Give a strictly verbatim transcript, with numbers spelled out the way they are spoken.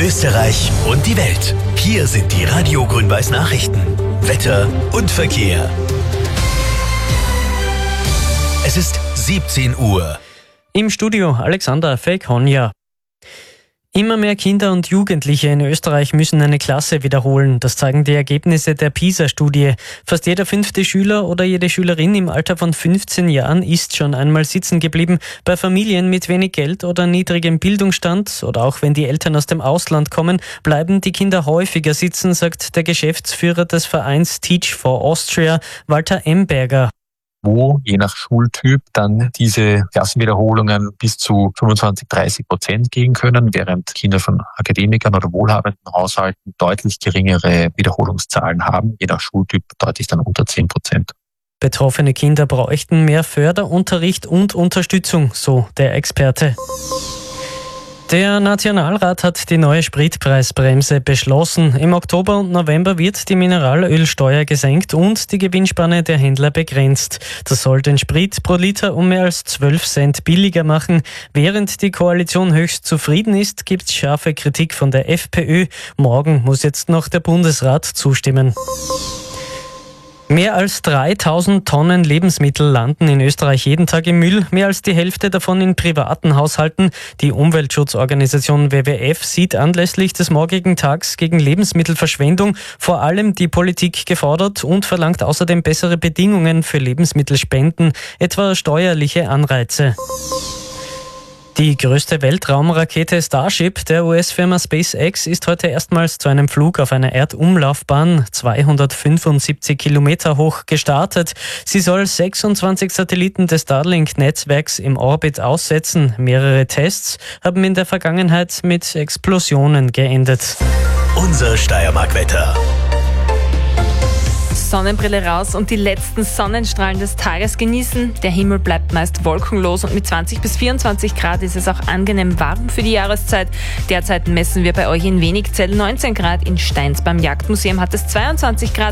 Österreich und die Welt. Hier sind die Radio Grün-Weiß Nachrichten. Wetter und Verkehr. Es ist siebzehn Uhr. Im Studio Alexander Felkonja. Immer mehr Kinder und Jugendliche in Österreich müssen eine Klasse wiederholen. Das zeigen die Ergebnisse der PISA-Studie. Fast jeder fünfte Schüler oder jede Schülerin im Alter von fünfzehn Jahren ist schon einmal sitzen geblieben. Bei Familien mit wenig Geld oder niedrigem Bildungsstand oder auch wenn die Eltern aus dem Ausland kommen, bleiben die Kinder häufiger sitzen, sagt der Geschäftsführer des Vereins Teach for Austria, Walter Emberger. Wo je nach Schultyp dann diese Klassenwiederholungen bis zu fünfundzwanzig, dreißig Prozent gehen können, während Kinder von Akademikern oder wohlhabenden Haushalten deutlich geringere Wiederholungszahlen haben, je nach Schultyp deutlich dann unter zehn Prozent. Betroffene Kinder bräuchten mehr Förderunterricht und Unterstützung, so der Experte. Der Nationalrat hat die neue Spritpreisbremse beschlossen. Im Oktober und November wird die Mineralölsteuer gesenkt und die Gewinnspanne der Händler begrenzt. Das soll den Sprit pro Liter um mehr als zwölf Cent billiger machen. Während die Koalition höchst zufrieden ist, gibt es scharfe Kritik von der FPÖ. Morgen muss jetzt noch der Bundesrat zustimmen. Mehr als dreitausend Tonnen Lebensmittel landen in Österreich jeden Tag im Müll, mehr als die Hälfte davon in privaten Haushalten. Die Umweltschutzorganisation W W F sieht anlässlich des morgigen Tags gegen Lebensmittelverschwendung vor allem die Politik gefordert und verlangt außerdem bessere Bedingungen für Lebensmittelspenden, etwa steuerliche Anreize. Die größte Weltraumrakete Starship der U S-Firma SpaceX ist heute erstmals zu einem Flug auf einer Erdumlaufbahn zweihundertfünfundsiebzig Kilometer hoch gestartet. Sie soll sechsundzwanzig Satelliten des Starlink-Netzwerks im Orbit aussetzen. Mehrere Tests haben in der Vergangenheit mit Explosionen geendet. Unser Steiermark-Wetter. Sonnenbrille raus und die letzten Sonnenstrahlen des Tages genießen. Der Himmel bleibt meist wolkenlos und mit zwanzig bis vierundzwanzig Grad ist es auch angenehm warm für die Jahreszeit. Derzeit messen wir bei euch in Wenigzell neunzehn Grad, in Steins beim Jagdmuseum hat es zweiundzwanzig Grad.